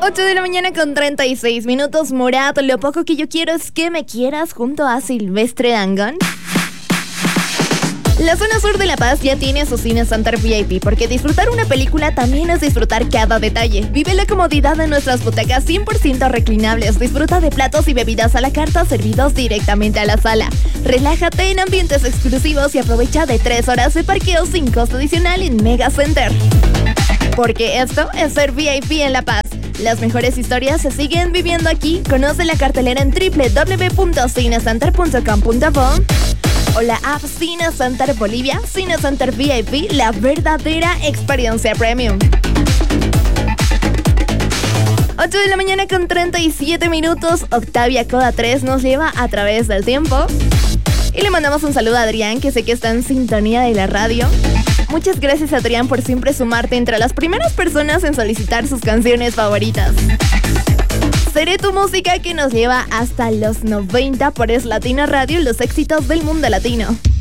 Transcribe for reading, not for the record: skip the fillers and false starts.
8 de la mañana con 36 minutos. Morat, lo poco que yo quiero es que me quieras, junto a Silvestre Dangond. La zona sur de La Paz ya tiene su Cine Center VIP, porque disfrutar una película también es disfrutar cada detalle. Vive la comodidad de nuestras butacas 100% reclinables. Disfruta de platos y bebidas a la carta servidos directamente a la sala. Relájate en ambientes exclusivos y aprovecha de 3 horas de parqueo sin costo adicional en Mega Center. Porque esto es ser VIP en La Paz. Las mejores historias se siguen viviendo aquí. Conoce la cartelera en www.cinecenter.com.bo o la app Cine Center Bolivia. Cine Center VIP, la verdadera experiencia premium. 8 de la mañana con 37 minutos. Octavia Coda 3 nos lleva a través del tiempo. Y le mandamos un saludo a Adrián, que sé que está en sintonía de la radio. Muchas gracias, Adrián, por siempre sumarte entre las primeras personas en solicitar sus canciones favoritas. Seré tu música, que nos lleva hasta los 90 por Es Latina Radio, los éxitos del mundo latino.